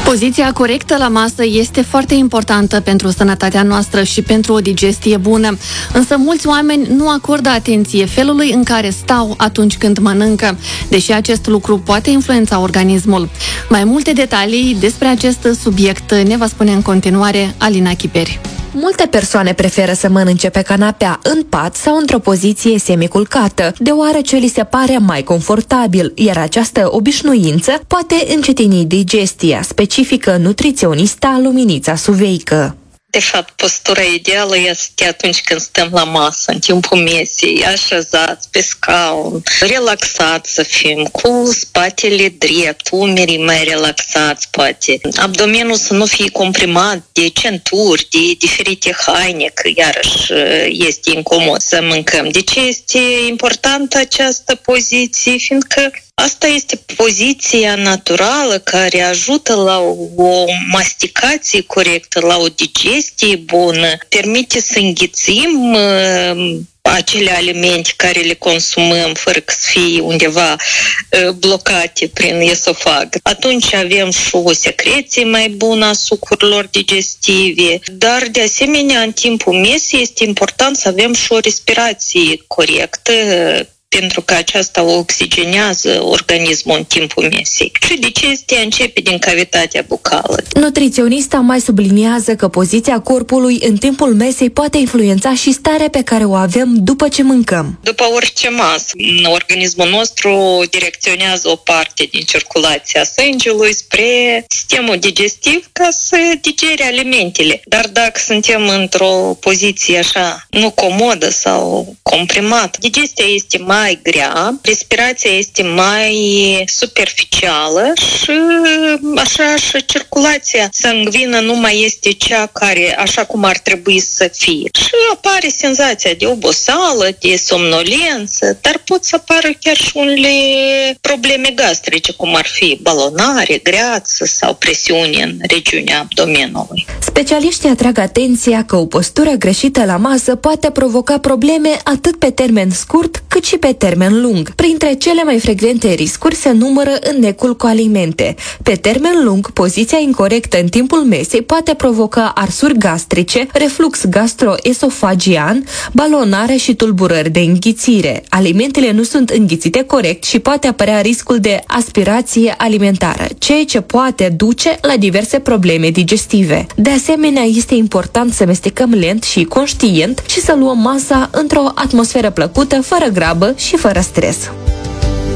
Poziția corectă la masă este foarte importantă pentru sănătatea noastră și pentru o digestie bună. Însă mulți oameni nu acordă atenție felului în care stau atunci când mănâncă, deși acest lucru poate influența organismul. Mai multe detalii despre acest subiect ne va spune în continuare Alina Chiperi. Multe persoane preferă să mănânce pe canapea, în pat sau într-o poziție semiculcată, deoarece li se pare mai confortabil, iar această obișnuință poate încetini digestia, specifică nutriționista Luminița Suveică. De fapt, postura ideală este atunci când stăm la masă, în timpul mesei, așezați pe scaun, relaxați să fim, cu spatele drept, umerii mai relaxați, poate. Abdomenul să nu fie comprimat de centuri, de diferite haine, că iarăși este incomod să mâncăm. De ce este importantă această poziție? Fiindcă asta este poziția naturală care ajută la o masticație corectă, la o digestie bună, permite să înghițim acele alimente care le consumăm fără să fie undeva blocate prin esofag. Atunci avem și o secreție mai bună a sucurilor digestive, dar de asemenea în timpul mesei este important să avem și o respirație corectă, pentru că aceasta oxigenează organismul în timpul mesei. Și digestia începe din cavitatea bucală. Nutriționista mai subliniază că poziția corpului în timpul mesei poate influența și starea pe care o avem după ce mâncăm. După orice masă, organismul nostru direcționează o parte din circulația sângelui spre sistemul digestiv ca să digere alimentele. Dar dacă suntem într-o poziție așa, nu comodă sau comprimată, digestia este mai grea, respirația este mai superficială și așa și circulația sanguină nu mai este cea care așa cum ar trebui să fie. Și apare senzația de oboseală, de somnolență, dar pot să apară chiar și unele probleme gastrice, cum ar fi balonare, greață sau presiune în regiunea abdomenului. Specialiștii atrag atenția că o postură greșită la masă poate provoca probleme atât pe termen scurt cât și pe termen lung. Printre cele mai frecvente riscuri se numără înnecul cu alimente. Pe termen lung, poziția incorectă în timpul mesei poate provoca arsuri gastrice, reflux gastroesofagian, balonare și tulburări de înghițire. Alimentele nu sunt înghițite corect și poate apărea riscul de aspirație alimentară, ceea ce poate duce la diverse probleme digestive. De asemenea, este important să mestecăm lent și conștient și să luăm masa într-o atmosferă plăcută, fără grabă și fără stres.